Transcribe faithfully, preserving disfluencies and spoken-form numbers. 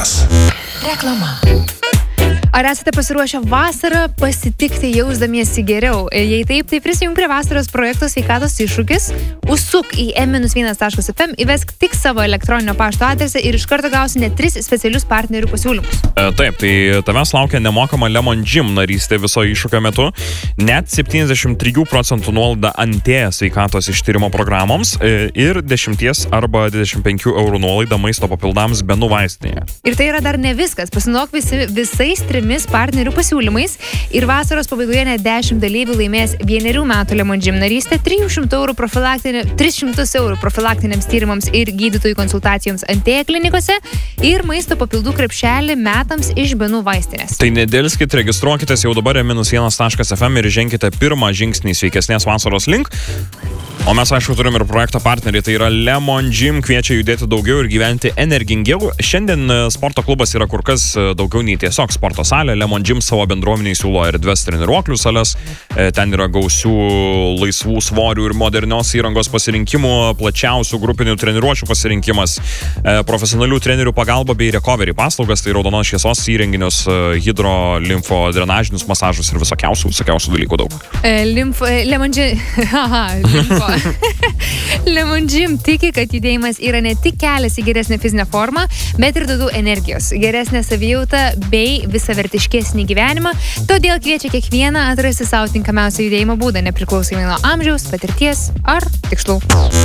Žinios. Reklama. Ar esate pasiruošę vasarą pasitikti jausdamiesi geriau? Jei taip, tai prisijung prie vasaros projekto sveikatos iššūkis, užsuk į em vienas taškas ef em, įvesk tik savo elektroninio pašto adresą ir iš karto gausi net tris specialius partnerių pasiūlymus. E, taip, tai tavęs laukia nemokama Lemon Gym narystė viso iššūkio metu, net septyniasdešimt trijų procentų nuolaida Antėja sveikatos ištyrimo programoms e, ir dešimties arba dvidešimt penkių eurų nuolaida maisto papildams Benų vaistinėje. Ir tai yra dar ne viskas. Pasinaudok visi, visais trimis partnerių pasiūlymais ir vasaros pabaigoje net dešimt dalyvių laimės vienerių metų Lemon Gym narystę, tris šimtus eurų profilaktinė, tris šimtus eurų profilaktiniams tyrimams ir gydytojų konsultacijoms Antėja klinikose ir maisto papildų krepšelį metams iš Benų vaistinės. Tai nedėlskit, registruokitės jau dabar em vienas taškas ef em ir ženkite pirmą žingsnį sveikesnės vasaros link. O mes, aišku, turim ir projekto partnerį, tai yra Lemon Gym, kviečia judėti daugiau ir gyventi energingiau. Šiandien sporto klubas yra kur kas daugiau nei tiesiog sporto salė. Lemon Gym savo bendruomeniai siūlo erdves treniruoklių sales, ten yra gausių laisvų svorių ir modernios įrangos pasirinkimų, plačiausių grupinių treniruočių pasirinkimas, profesionalių trenerių pagalba bei recovery paslaugas, tai raudonos šviesos įrenginius, hidro, limfo, drenažinius masažus ir visokiausių, visokiausių dalykų daug. Limfo, Lemon Gym, haha, limfo. Lemon Gym tiki, kad judėjimas yra ne tik kelias į geresnę fizinę formą, bet ir daugiau energijos, geresnę savijautą bei visavertiškesnį gyvenimą. Todėl kviečia kiekvieną atrasti savo tinkamiausią judėjimo būdą, nepriklausomai nuo amžiaus, patirties ar tikslų.